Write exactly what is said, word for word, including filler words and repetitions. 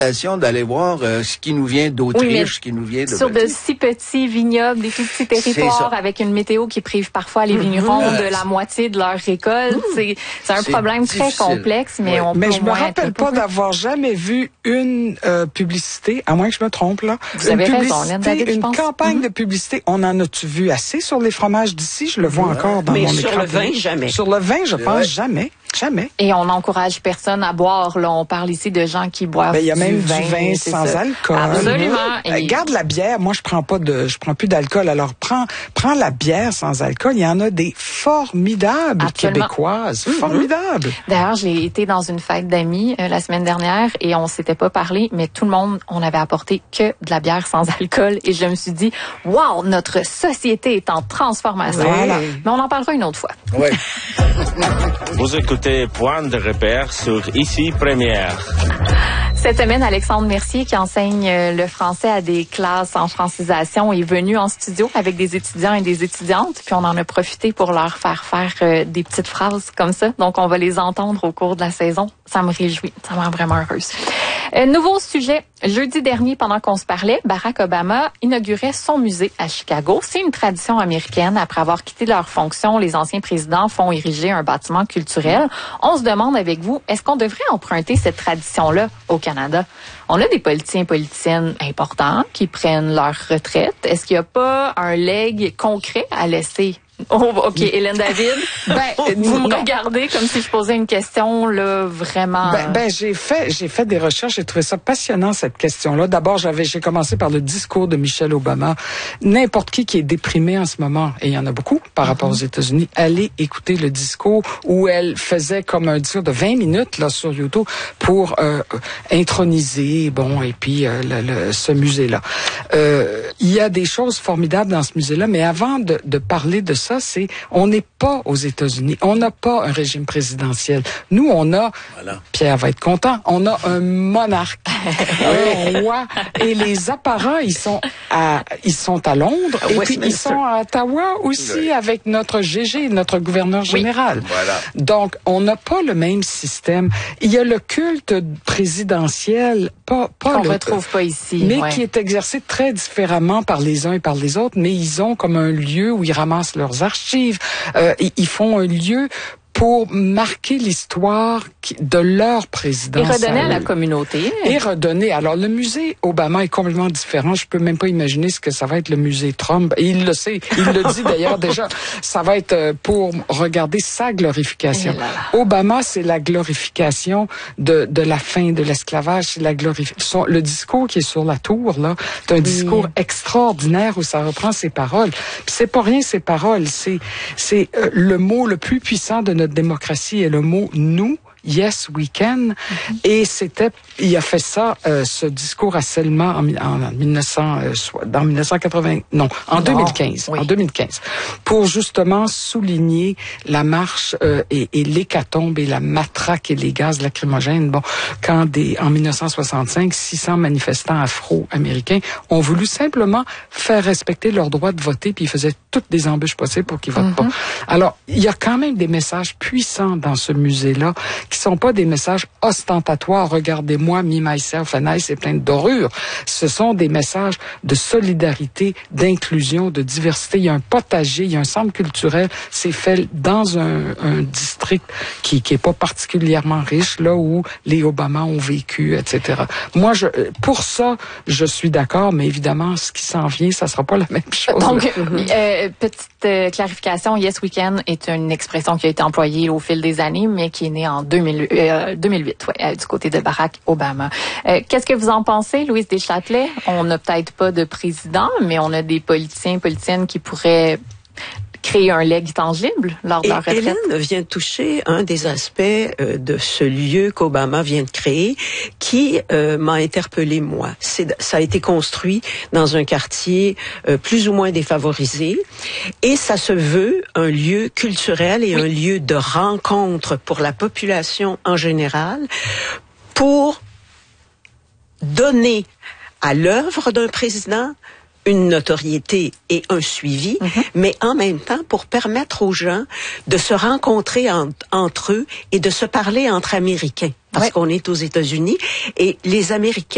d'aller voir euh, ce qui nous vient d'Autriche, oui, ce qui nous vient de... Sur de si petits vignobles, des tout petits territoires, avec une météo qui prive parfois les vignerons mmh. de la moitié de leur récolte. Mmh. C'est, c'est un c'est problème difficile. Très complexe, mais ouais. on mais peut je me rappelle pas d'avoir jamais vu une euh, publicité, à moins que je me trompe là. Vous une avez publicité, raison, Lynn David, une je pense. campagne mmh. de publicité. On en a-tu vu assez sur les fromages d'ici? Je le vois ouais. encore dans mais mon sur écran. Le vin, jamais. Sur le vin, je pense ouais. jamais. Jamais. Et on n'encourage personne à boire. Là, on parle ici de gens qui boivent. Ben, il y a même du vin, du vin sans ça. alcool. Absolument. Euh, Et... Garde la bière. Moi, je prends pas de, je prends plus d'alcool. Alors, prends, prends la bière sans alcool. Il y en a des formidables Absolument. Québécoises. Mm-hmm. Formidables. D'ailleurs, j'ai été dans une fête d'amis euh, la semaine dernière et on s'était pas parlé, mais tout le monde, on avait apporté que de la bière sans alcool et je me suis dit, wow, notre société est en transformation. Voilà. Mais on en parlera une autre fois. Oui. Vous écoutez Point de repère sur Ici Première. Cette semaine, Alexandre Mercier, qui enseigne le français à des classes en francisation, est venu en studio avec des étudiants et des étudiantes. Puis on en a profité pour leur faire faire euh, des petites phrases comme ça. Donc, on va les entendre au cours de la saison. Ça me réjouit. Ça me rend vraiment heureuse. Euh, nouveau sujet. Jeudi dernier, pendant qu'on se parlait, Barack Obama inaugurait son musée à Chicago. C'est une tradition américaine. Après avoir quitté leur fonction, les anciens présidents font ériger un bâtiment culturel. On se demande avec vous, est-ce qu'on devrait emprunter cette tradition-là au Canada? On a des politiciens et politiciennes importants qui prennent leur retraite. Est-ce qu'il n'y a pas un legs concret à laisser? Oh, OK, Hélène David, ben, vous me regardez comme si je posais une question là vraiment. Ben, ben j'ai fait j'ai fait des recherches, j'ai trouvé ça passionnant cette question-là. D'abord, j'avais j'ai commencé par le discours de Michelle Obama. N'importe qui qui est déprimé en ce moment, et il y en a beaucoup par rapport mm-hmm. aux États-Unis, allez écouter le discours où elle faisait comme un discours de vingt minutes là sur YouTube pour euh, introniser bon et puis euh, le, le, ce musée-là. Euh, il y a des choses formidables dans ce musée-là, mais avant de, de parler de ça, c'est on n'est pas aux États-Unis, on n'a pas un régime présidentiel. Nous, on a, voilà. Pierre va être content, on a un monarque, un roi, et les apparats, ils sont à, ils sont à Londres, et puis ils sont à Ottawa aussi oui. avec notre G G, notre gouverneur général. Oui. Voilà. Donc, on n'a pas le même système. Il y a le culte présidentiel, pas, pas qu'on le, retrouve pas ici, mais ouais. qui est exercé très différemment par les uns et par les autres, mais ils ont comme un lieu où ils ramassent leurs archives. Euh, ils font un lieu pour marquer l'histoire de leur présidence. Et redonner à la communauté. Et redonner. Alors, le musée Obama est complètement différent. Je peux même pas imaginer ce que ça va être le musée Trump. Et il le sait. Il le dit d'ailleurs déjà. Ça va être pour regarder sa glorification. Obama, c'est la glorification de, de la fin de l'esclavage. C'est la glorification. Le discours qui est sur la tour, là, c'est un oui. discours extraordinaire où ça reprend ses paroles. Puis c'est pas rien, ses paroles. C'est, c'est euh, le mot le plus puissant de notre démocratie est le mot « nous ». Yes, we can. Mm-hmm. Et c'était, il a fait ça, euh, ce discours à Selma en, en mille neuf cents, euh, dans mille neuf cent quatre-vingts, non, en non. deux mille quinze, oui. en deux mille quinze, pour justement souligner la marche euh, et, et l'hécatombe et la matraque et les gaz lacrymogènes. Bon, quand des, en mille neuf cent soixante-cinq, six cents manifestants afro-américains ont voulu simplement faire respecter leur droit de voter, puis ils faisaient toutes des embûches possibles pour qu'ils votent mm-hmm. pas. Alors, il y a quand même des messages puissants dans ce musée-là, qui sont pas des messages ostentatoires. Regardez-moi, me, myself and I, c'est plein de dorures. Ce sont des messages de solidarité, d'inclusion, de diversité. Il y a un potager, il y a un centre culturel. C'est fait dans un, un district qui qui est pas particulièrement riche, là où les Obama ont vécu, et cetera. Moi, je, pour ça, je suis d'accord, mais évidemment, ce qui s'en vient, ça sera pas la même chose. Donc, euh, petite euh, clarification, Yes Weekend est une expression qui a été employée au fil des années, mais qui est née en deux mille, euh, deux mille huit, ouais, du côté de Barack Obama. Euh, qu'est-ce que vous en pensez, Louise Deschâtelet? On n'a peut-être pas de président, mais on a des politiciens, politiciennes qui pourraient créer un legs tangible lors de leur retraite. Hélène vient de toucher un des aspects euh, de ce lieu qu'Obama vient de créer qui euh, m'a interpellée, moi. C'est, ça a été construit dans un quartier euh, plus ou moins défavorisé et ça se veut un lieu culturel et oui. un lieu de rencontre pour la population en général pour donner à l'œuvre d'un président une notoriété et un suivi, mm-hmm. mais en même temps pour permettre aux gens de se rencontrer en, entre eux et de se parler entre Américains, parce ouais. qu'on est aux États-Unis et les Américains